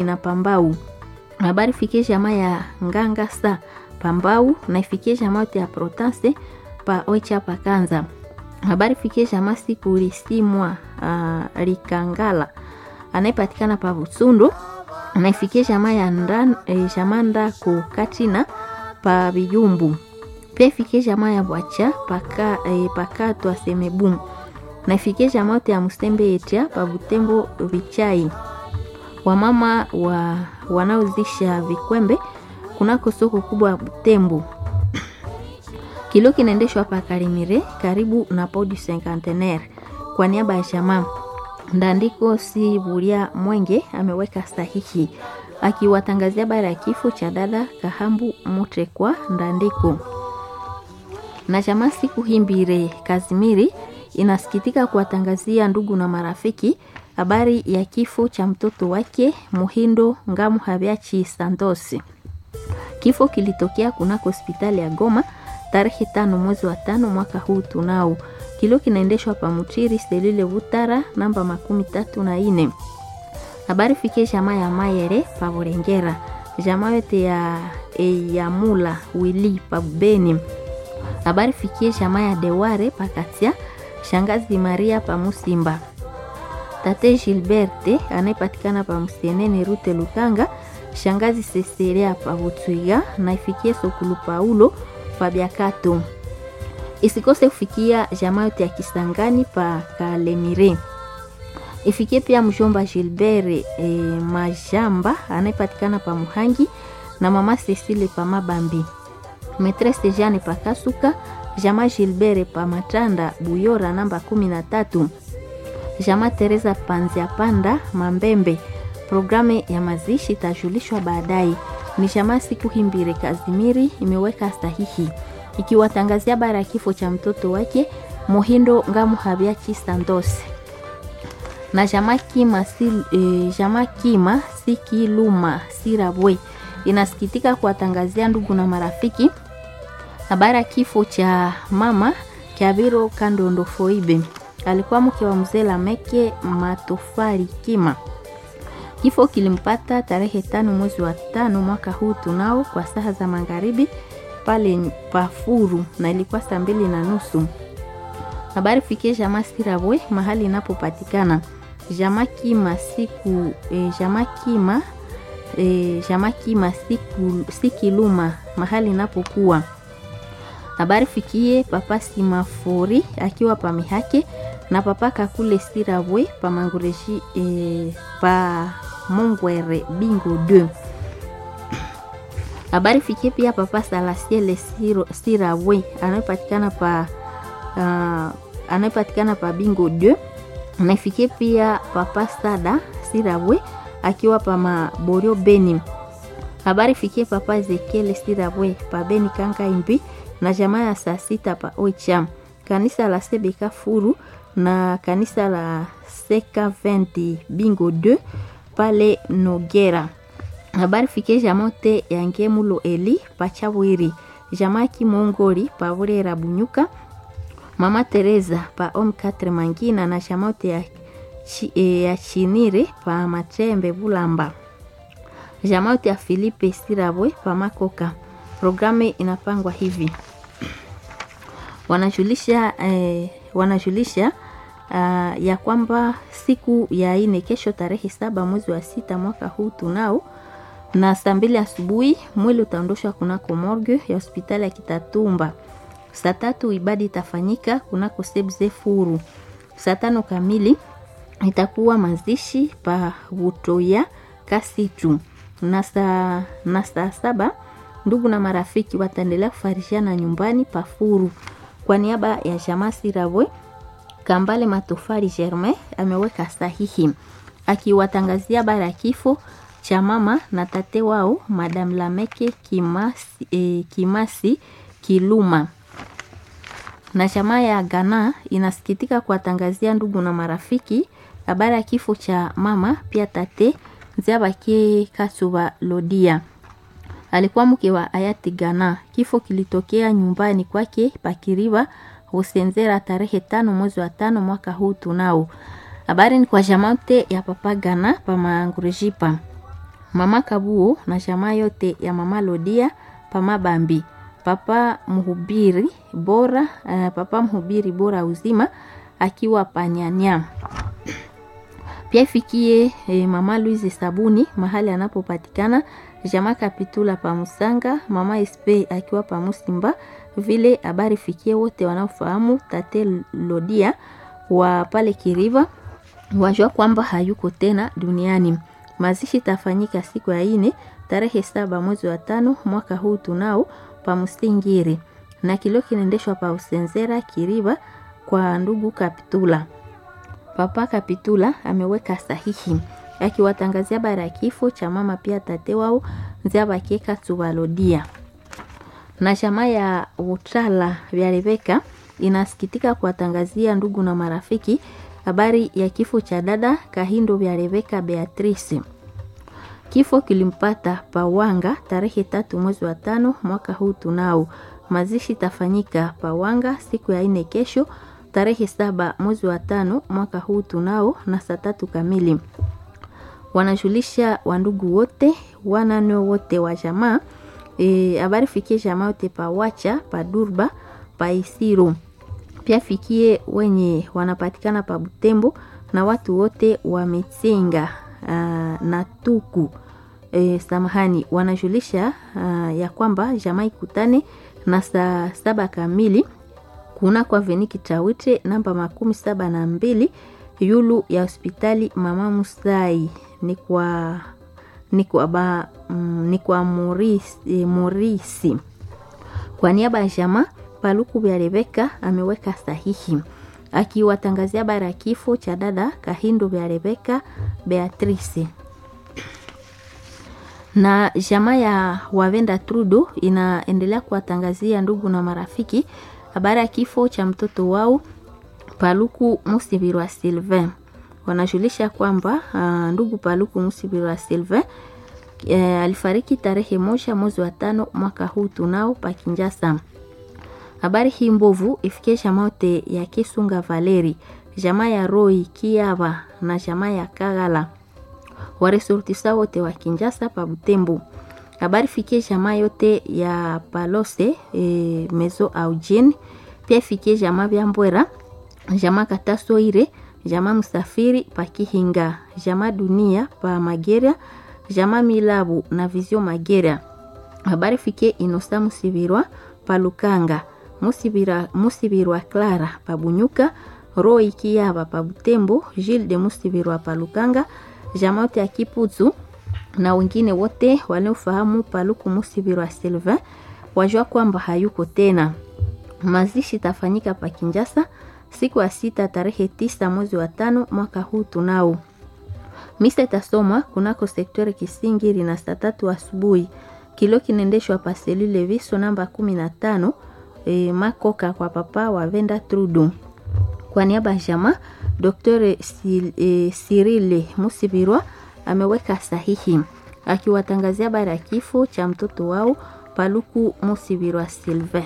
na Pambau. Habari fikie jamaa ya Nganga sa Pambau na ifikie jamaa ya Protase pa Oicha pa Kanza. Habari fikie jamaa siku lisimwa Likangala anayepatikana pa Busundu na ifikie jamaa ya Jamanda ku Katina pa Bijumbu. Pia ifikie jamaa ya Bwacha paka to Asemebu na ifikie jamaa ya Mustembe etia pa Butembo Vichai. Wamama wanaozisha vikwembe kunako soko kubwa ya Butembo. Kilo kinaendeshwa hapa Karimire karibu na Podi Cinquantenaire. Kwa niaba ya jamaa Ndandiko si Buria Mwenge ameweka sahihi akiwatangazia habari ya kifo cha dada Kahambu Mutrekwa Ndandiko. Na jamaa siku Himbire Kazimiri inasikitika kuwatangazia ndugu na marafiki habari ya kifo cha mtoto wake Muhindo Ngamu Habiachi Santosi. Kifo kilitokea kunako hospitali ya Goma tarehe 5 mwezi wa 5 mwaka huu tunao. Kilo kinaendeshwa pa Mutiri selule Butara namba 34. Habari fikie jamaa ya Mayere pa Burengera. Jamaa yote ya Mula Wili pa Beni. Habari fikie jamaa ya Deware pa Katia, shangazi Maria pa Musimba. Tate Gilberte anayepatikana pa Msenene Rute Lukanga, shangazi Cecilia pa Butwiga na ifikie Sokulu Paulo pa Biakato. Isikose kufikia jamaa yote ya Kisangani pa Kalemire. Ifikie pia mjomba Gilbert Majamba anayepatikana pa Muhangi na mama Cecile pa Mabambi. Maîtresse Jeanne pa Kasuka, jamaa Gilbert pa Matanda Buyora namba 13. Jamaa Teresa Panzia Panda Mambembe. Programu ya mazishi tajulishwa baadaye. Ni jamaa siku Himbire Kazimiri imeweka sahihi ikiwatangazia habari ya kifo cha mtoto wake Muhindo Ngamu Habiachi Santos. Na jamaa Kima Sikiluma Sirabwe inasikitika kuwatangazia ndugu na marafiki habari ya kifo cha mama Kiabiro Kandondo Foibe. Alikuwa mke wa mzee Lameke Matofali Kima. Kifo kilimpata tarehe 5 mwezi wa 5 mwaka huu tunao kwa saa za magharibi pale Pafuru na ilikuwa saa 2:30. Habari fikie jamaa Sirabwe mahali inapopatikana. Jamaa Kima Sikiluma mahali inapokuwa. Habari fikie papa Simafori akiwa pa Mihake na papa Kakule Sirabwe pa Mangureji pa Mongwere Bingo 2. Habari fikie pia papa Salasiele Sirabwe anayepatikana pa Bingo 2. Na ifikie pia papa Sada Sirabwe akiwa pa Maborio Beni. Habari fikie papa Ezekiel Sirabwe pa Beni Kanka Imbi na jamaa ya saa 6 pa Oicha. Kanisa la Sebeka Furu na kanisa la Seka 20 Bingo 2 pale Nogera. Habari fikie jamote ya Ngemulo Eli pa Chabwiri. Jamaa Kimongori pa Burera Bunyuka. Mama Teresa pa Om 4 Mangina na jamote ya Chinire pa Matrembe Bulamba. Jamote ya Filipe Sirabwe pa Makoka. Programu inapangwa hivi. Wanajulisha ya kwamba siku ya ine kesho tarehe 7 mwezi wa 6 mwaka huu tunao na saa 2 asubuhi mwili utaondoshwa kunako morgue ya hospitali ya Kitatumba. Saa 3 ibada itafanyika kunako Sebze Furu. Saa 5 kamili itakuwa mazishi pa Butoya Kasitu. Na saa 7 ndugu na marafiki wataendelea kufarishiana nyumbani pa Furu. Kwa niaba ya jamaa Sirabwe, Kambale Matofali Germain ameweka sahihi akiwatangazia habari ya kifo cha mama na tate wao Madame Lameke Kimasi Kiluma. Na jamaa ya Ghana inasikitika kuwatangazia ndugu na marafiki habari ya kifo cha mama pia tate Nziabake Kasuba Lodia. Alikuwa mke wa hayati Ghana. Kifo kilitokea nyumbani kwake Pakiriba Husenzera tarehe 5 mwezi wa 5 mwaka huu tunao. Habari ni kwa jamote ya papa Ghana pa Mangurejipa. mama Kabuo na jamaa yote ya mama Lodia pa Mabambi, papa mhubiri bora uzima akiwa Panyanya. Pia ifikie mama Louise Sabuni mahali anapopatikana, jamaa Kapitula pa Musanga, mama SP akiwa pa Musimba. Vile habari fikie wote wanaofahamu tate Lodia wa pale Kiriva, wajua kwamba hayuko tena duniani. Mazishi tafanyika siku ya 4 tarehe 7 mwezi wa 5 mwaka huu tunao pa Mustingiri, na kilio kinaendeshwa pa Usenzera Kiriva kwa ndugu Kapitula. Papa Kapitula ameweka sahihi akiwatangazia bara kifo cha mama pia tate wao Nzaba Keka Tubalodia. Na jamaa ya Utala vya Rebeka inasikitika kuwatangazia ndugu na marafiki habari ya kifo cha dada Kahindo vya Rebeka Beatrice. Kifo kilimpata Pawanga tarehe 3 mwezi wa 5 mwaka huu tunao. Mazishi tafanyika Pawanga siku ya 4 kesho tarehe 7 mwezi wa 5 mwaka huu tunao na saa 3 kamili. Wanajulisha wandugu wote, wanano wote wa jamaa. Habari fikie jamaa wote pa Wacha, pa Durba, pa Isiru. Pia fikie wenye wanapatikana pa Butembo na watu wote wa Metsenga na Tuku. Samahani, wanajulisha ya kwamba jamaa ikutane na saa 7 kamili kuna kwa Veniki Tawite namba 72 yulu ya hospitali Mama Musai ni kwa Morisi. Kwa niaba ya jamaa Paluku vya Rebeka ameweka sahihi akiwatangazia bara kifo cha dada Kahindo vya Rebeka Beatrice. Na jamaa ya Wavenda Trudo inaendelea kuwatangazia ndugu na marafiki habari ya kifo cha mtoto wao Paluku Musibirwa Sylvain. Wanajulisha kwamba ndugu Paluku Musibirwa Sylvain alifariki tarehe 1 mwezi wa 5 mwaka huu tunao pa Kinjasa. Habari hii mbovu ifikie jamaa yote ya Kisunga Valeri, jamaa ya Roy Kiava na jamaa ya Kagala. Waresortisa wote wa Kinjasa pa Butembo. Habari fikie jamaa yote ya Palose Mezo Aujin. Pia fikie jamaa vya Mbwera, jamaa Kataso Ire, jamaa Musafiri pa Kihinga, jamaa Dunia pa Magera, jamaa Milabu na Vizio Magera. Habari fikie Inosa Musibirwa pa Lukanga, Musibirwa Clara pa Bunyuka, Roy Kiava pa Butembo, Gilles de Musibirwa pa Lukanga, jamaa yote ya Kipuzu na wengine wote wanaofahamu Paluku Musibirwa Sylvain wajua kwamba hayuko tena. Mazishi tafanyika pa Kinjasa siku ya 6 tarehe 9 mwezi wa 5 mwaka huu tunao. Misa itasomwa kunako sektori Kisingiri na saa 3 asubuhi. Kilo kinaendeshwa pa selule Viso namba 15 Makoka kwa papa wa Venda Trudu. Kwa niaba ya jamaa Dr. Cyril Musibirwa ameweka sahihi akiwatangazia bara kifo cha mtoto wao Paluku Musibirwa Sylvain.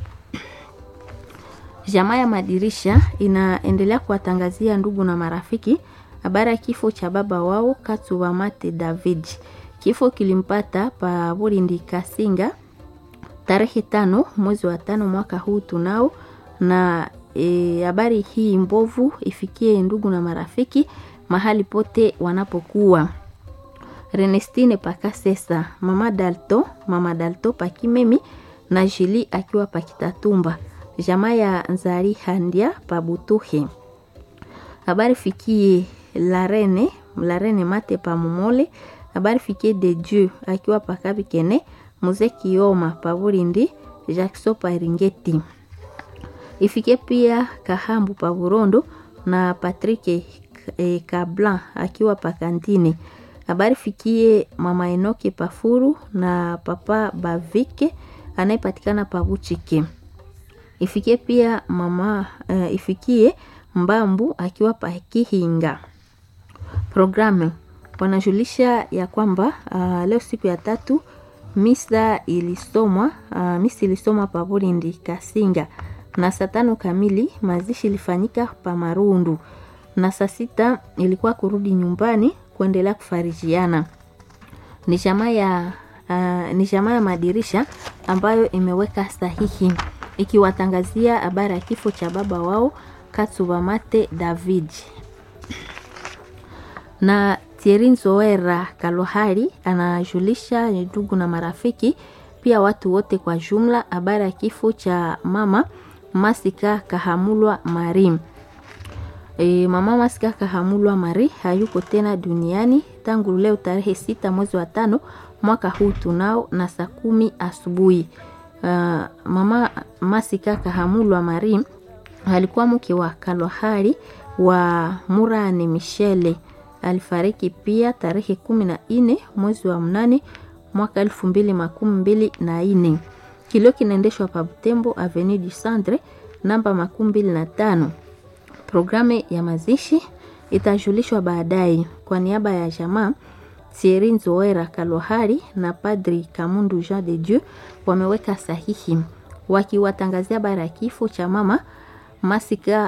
Jamaa ya Madirisha inaendelea kuwatangazia ndugu na marafiki habari ya kifo cha baba wao Katuba Mate David. Kifo kilimpata pa Burindi Kasinga tarehe 5 mwezi wa 5 mwaka huu tunao, na habari hii mbovu ifikie ndugu na marafiki mahali pote wanapokuwa. Renestine Pakasesa, Mama Dalto Pakimemi na Jili akiwa Pakitatumba, jamaa ya Nzari Handia Pabutuhe. Habari fikie Larene Mate pa Mumole. Habari fikie de Dieu akiwa Pakabikene, Muze Kioma Paburindi, Jackson Paringeti. Ifikie pia Kahambu Paburondo na Patrick Kablan akiwa Pakantine. Habari fikie Mama Enoke Pafuru na Papa Bavike anayepatikana Pabuchike. Ifikie pia ifikie Mbambu akiwa Pakihinga. Programu wanajulisha ya kwamba leo siku ya 3 misa ilisomwa pa Burindi Kasinga, na saa 5 kamili mazishi ilifanyika pa Marundu, na saa 6 ilikuwa kurudi nyumbani kuendelea kufarijiana. Ni jamaa ya Madirisha ambayo imeweka sahihi ikiwatangazia habari ya kifo cha baba wao Katsubamate David. Na Thierry Nzoera Kalohari anajulisha ndugu na marafiki pia watu wote kwa jumla habari ya kifo cha mama Masika Kahamulwa Marie. Mama Masika Kahamulwa Marie hayuko tena duniani tangu leo tarehe 6 mwezi wa 5 mwaka huu tunao na saa 10 asubuhi. Mama Masika Kahamulwa Marie alikuwa mke wa Kalohari wa Murane Michele. Alifariki pia tarehe 14 mwezi wa 8 mwaka 2024. Kilio kinaendeshwa pa Butembo Avenue du Centre namba 25. Programu ya mazishi itajulishwa baadaye. Kwa niaba ya jamaa Thierry Nzoera Kalohari na Padri Kamundu Jean de Dieu wameweka sahihi wakiwatangazia habari ya kifo cha mama Masika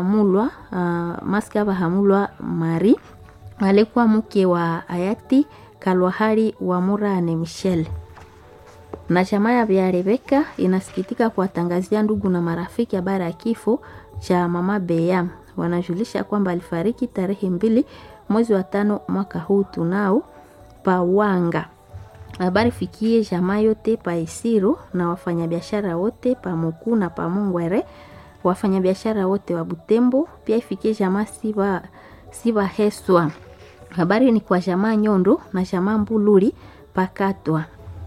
Bahamulwa Marie alikuwa mke wa hayati Kalohari wa Murane Michel. Na jamaa ya Rebeka inasikitika kuwatangazia ndugu na marafiki habari ya kifo cha mama Bea. Wanajulisha kwamba alifariki tarehe 2 mwezi wa 5 mwaka huu tunao pa Wanga. Habari fikie jamaa yote pa Isiro na wafanyabiashara wote pa Moku na pa Mungwere, wafanyabiashara wote wa Butembo, pia ifikie jamaa Siba Heswa. Habari ni kwa jamaa Nyondo na jamaa Mbuluri Pakatwa.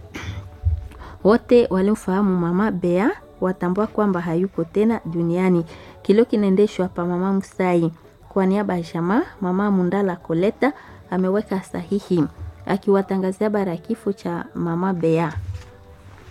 Wote walimfahamu mama Bea watambua kwamba hayuko tena duniani. Kilio kinaendeshwa pa mama Musai. Kwa niaba ya jamaa mama Mundala Koleta ameweka sahihi akiwatangazia habari ya kifo cha mama Bea.